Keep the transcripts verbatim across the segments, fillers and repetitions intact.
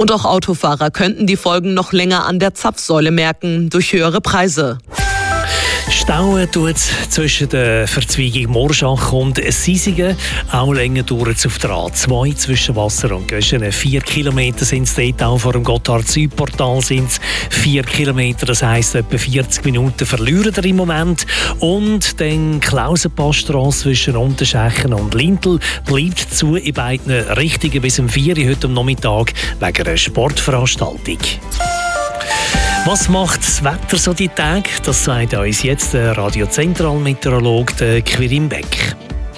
Und auch Autofahrer könnten die Folgen noch länger an der Zapfsäule merken, durch höhere Preise. Stauen tut es zwischen der Verzweigung Morschach und Sisingen. Auch länger dauert es auf der A zwei zwischen Wasser und Göschen. Vier Kilometer sind es dort, auch vor dem Gotthard-Süd-Portal sind es vier Kilometer. Das heisst, etwa vierzig Minuten verlieren wir im Moment. Und dann Klausenpassstrasse zwischen Unterschächen und Lintel bleibt zu in beiden Richtungen bis um vier Uhr heute am Nachmittag wegen einer Sportveranstaltung. Was macht das Wetter so die Tage? Das sagt uns jetzt der Radio-Zentral-Meteorologe Quirin Beck.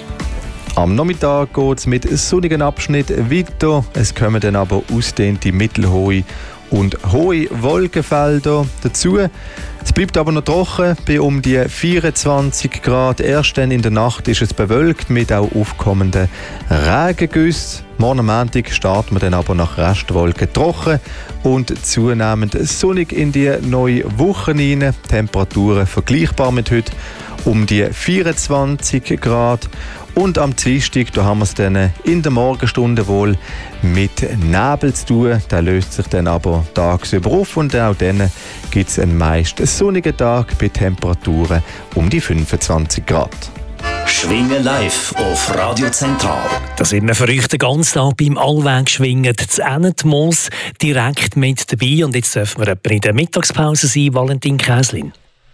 Am Nachmittag geht es mit sonnigen Abschnitten weiter. Es kommen dann aber ausdehnte mittelhohe und hohe Wolkenfelder dazu. Es bleibt aber noch trocken bei um die vierundzwanzig Grad. Erst dann in der Nacht ist es bewölkt mit auch aufkommenden Regengüssen. Morgen am Montag starten wir dann aber nach Restwolken trocken und zunehmend sonnig in die neue Woche hinein. Temperaturen vergleichbar mit heute um die vierundzwanzig Grad. Und am Dienstag, da haben wir es dann in der Morgenstunde wohl mit Nebel zu tun. Der löst sich dann aber tagsüber auf und auch dann gibt es einen meist sonnigen Tag bei Temperaturen um die fünfundzwanzig Grad. Schwingen live auf Radio Zentral. Da sind wir für euch den ganzen Tag beim Allweg-Schwingen. Das Ennetmoos direkt mit dabei. Und jetzt dürfen wir in der Mittagspause sein, Valentin Käslin.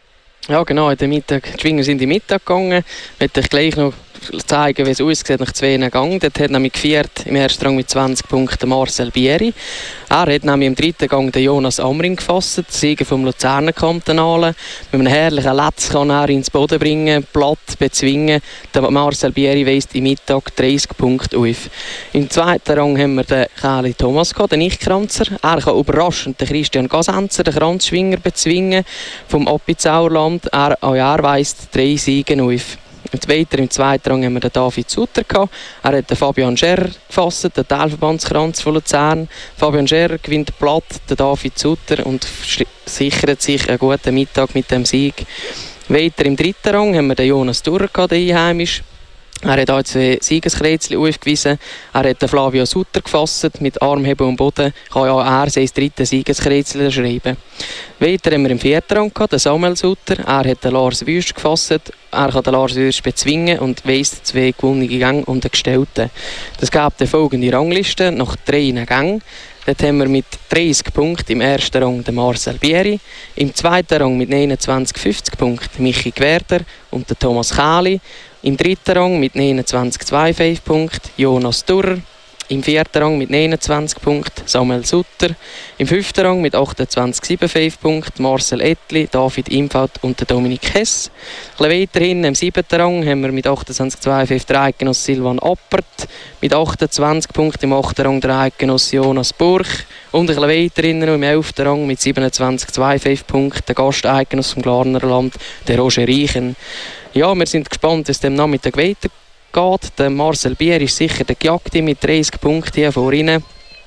Ja, genau. In der Mittag, die Schwinger sind in den Mittag gegangen. Ich möchte euch gleich noch zeigen, wie es aussieht nach zwei Gang. Dort hat nämlich geführt im ersten Rang mit zwanzig Punkten Marcel Bieri. Er hat nämlich im dritten Gang den Jonas Amring gefasst, den Sieger vom Luzerner Kantonalen. Mit einem herrlichen Letz kann er ins Boden bringen, platt bezwingen. Der Marcel Bieri weist im Mittag dreißig Punkte auf. Im zweiten Rang haben wir den Kali Thomas gehabt, den Nichtkranzer. Er kann überraschend den Christian Gasenzer, den Kranzschwinger, bezwingen vom Appenzauerland. Er, auch er weist drei Siege auf. Und weiter im zweiten Rang haben wir den David Sutter gehabt. Er hat den Fabian Scherrer gefasst, den Teilverbandskranz von Luzern. Fabian Scherrer gewinnt platt den David Sutter und sichert sich einen guten Mittag mit dem Sieg. Weiter im dritten Rang haben wir den Jonas Durrer gehabt, den Einheimisch. Er hat auch zwei Siegeskreuzchen aufgewiesen. Er hat den Flavio Sutter gefasst. Mit Armheben und Boden kann ja er sein drittes Siegeskreuzchen schreiben. Weiter haben wir im vierten Rang gehabt, den Samuel Sutter. Er hat den Lars Wüst gefasst. Er kann den Lars Wüst bezwingen und weist zwei gewonnene Gänge und einen gestellten. Das gab die folgende Rangliste nach drei Gängen. Dort haben wir mit dreißig Punkten im ersten Rang den Marcel Bieri, im zweiten Rang mit neunundzwanzig fünfzig Punkten Michi Gwerder und den Thomas Kähli, im dritten Rang mit neunundzwanzig fünfundzwanzig Punkten Jonas Durrer, im vierten Rang mit neunundzwanzig Punkten Samuel Sutter, im fünften Rang mit achtundzwanzig siebenundfünfzig Punkten Marcel Ettli, David Imfeld und der Dominik Hess. Ein bisschen weiterhin im siebten Rang haben wir mit achtundzwanzig zweiundfünfzig der Eidgenoss Silvan Appert, mit achtundzwanzig Punkten im achten Rang der Eidgenoss Jonas Burch und ein bisschen weiterhin im elften Rang mit siebenundzwanzig zweiundfünfzig Punkten der Gast-Eidgenoss vom Glarner Land, der Roger Reichen. Ja, wir sind gespannt, wie es dem Nachmittag weitergeht. Der Marcel Bier ist sicher der Gejagte mit dreißig Punkten hier vorne.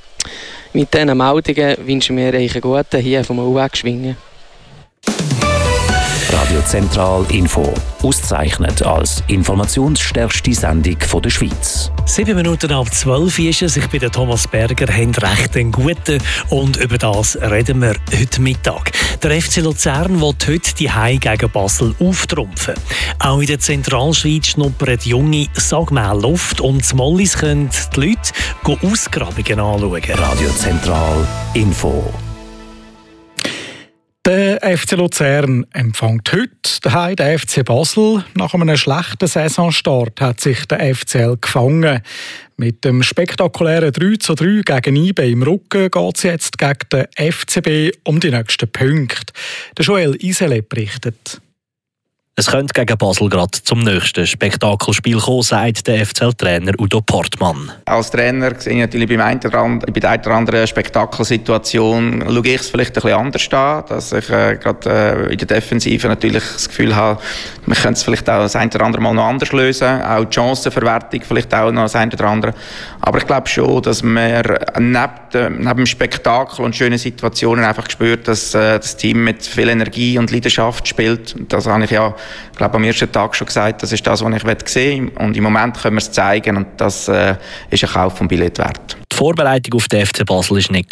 Mit diesen Meldungen wünschen wir euch einen guten hier vom Allweg schwingen. Radio Zentral Info. Ausgezeichnet als informationsstärkste Sendung von der Schweiz. Sieben Minuten ab zwölf ist es. Ich bin der Thomas Berger, haben recht einen guten. Und über das reden wir heute Mittag. Der F C Luzern will heute die Heim gegen Basel auftrumpfen. Auch in der Zentralschweiz schnuppern junge Sagmähl Luft und zum Mollis können die Leute Ausgrabungen anschauen. Radio Zentral Info. Der F C Luzern empfängt heute daheim den F C Basel. Nach einem schlechten Saisonstart hat sich der F C L gefangen. Mit dem spektakulären drei zu drei gegen I B im Rücken geht es jetzt gegen den F C B um die nächsten Punkte. Der Joel Isele berichtet. Es könnte gegen Basel gerade zum nächsten Spektakelspiel kommen, sagt der F C L-Trainer Udo Portmann. Als Trainer sehe ich natürlich bei der einen oder anderen Spektakelsituation schaue ich es vielleicht ein bisschen anders an, dass ich äh, gerade äh, in der Defensive natürlich das Gefühl habe, wir können es vielleicht auch das eine oder andere Mal noch anders lösen, auch die Chancenverwertung vielleicht auch noch das eine oder andere. Aber ich glaube schon, dass man neben, dem, neben dem Spektakel und schönen Situationen einfach spürt, dass äh, das Team mit viel Energie und Leidenschaft spielt. Das habe ich ja Ich glaube, am ersten Tag schon gesagt, das ist das, was ich sehen will. Und im Moment können wir es zeigen und das äh, ist ein Kauf vom Billett wert. Die Vorbereitung auf den F C Basel ist nicht